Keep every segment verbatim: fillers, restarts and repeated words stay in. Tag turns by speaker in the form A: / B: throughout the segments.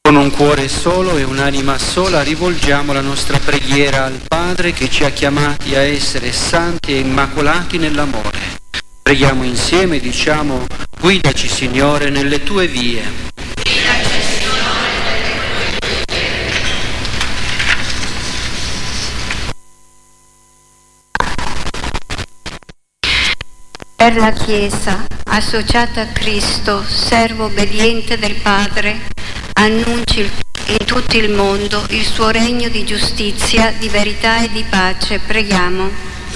A: Con un cuore solo e un'anima sola rivolgiamo la nostra preghiera al Padre che ci ha chiamati a essere santi e immacolati nell'amore. Preghiamo insieme e diciamo: guidaci Signore nelle tue vie.
B: Guidaci Signore nelle tue vie. Per la Chiesa, associata a Cristo, servo obbediente del Padre, annunci in tutto il mondo il suo regno di giustizia, di verità e di pace. Preghiamo.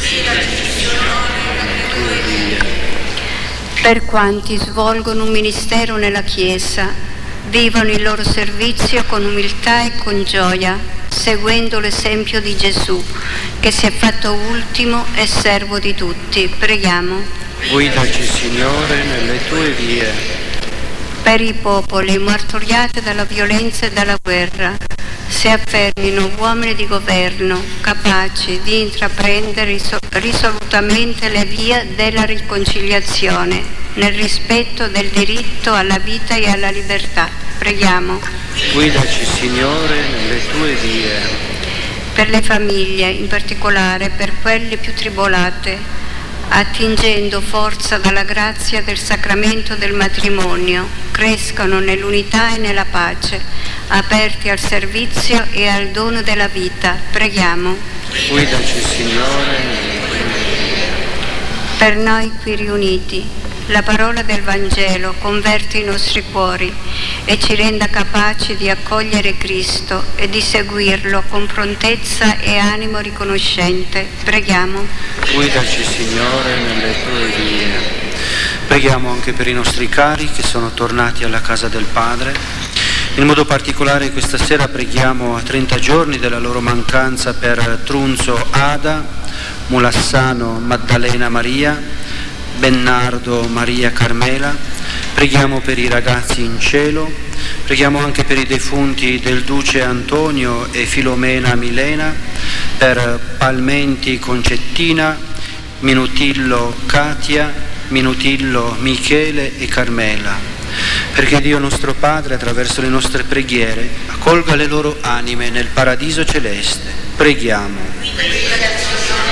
B: Per quanti svolgono un ministero nella Chiesa, vivono il loro servizio con umiltà e con gioia, seguendo l'esempio di Gesù, che si è fatto ultimo e servo di tutti. Preghiamo.
A: Guidaci, Signore, nelle tue vie.
B: Per i popoli martoriati dalla violenza e dalla guerra, si affermino uomini di governo capaci di intraprendere risolutamente le vie della riconciliazione, nel rispetto del diritto alla vita e alla libertà. Preghiamo.
A: Guidaci, Signore, nelle tue vie.
B: Per le famiglie, in particolare per quelle più tribolate, attingendo forza dalla grazia del sacramento del matrimonio, crescano nell'unità e nella pace, aperti al servizio e al dono della vita. Preghiamo.
A: Guidaci, Signore, nelle tue vie.
B: Per noi qui riuniti, la parola del Vangelo converte i nostri cuori e ci renda capaci di accogliere Cristo e di seguirlo con prontezza e animo riconoscente. Preghiamo.
A: Guidaci, Signore, nelle tue vie. Preghiamo anche per i nostri cari che sono tornati alla casa del Padre. In modo particolare questa sera preghiamo a trenta giorni della loro mancanza per Trunzo Ada, Mulassano Maddalena Maria, Bennardo Maria Carmela. Preghiamo per i ragazzi in cielo, preghiamo anche per i defunti del Duce Antonio e Filomena Milena, per Palmenti Concettina, Minutillo Katia, Minutillo Michele e Carmela, perché Dio nostro Padre, attraverso le nostre preghiere, accolga le loro anime nel paradiso celeste. Preghiamo.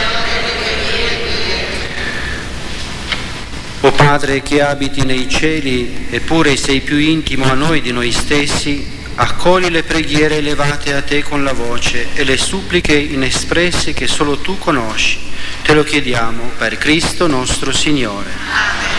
A: O Padre che abiti nei cieli, eppure sei più intimo a noi di noi stessi, accogli le preghiere elevate a te con la voce e le suppliche inespresse che solo tu conosci. Te lo chiediamo per Cristo nostro Signore.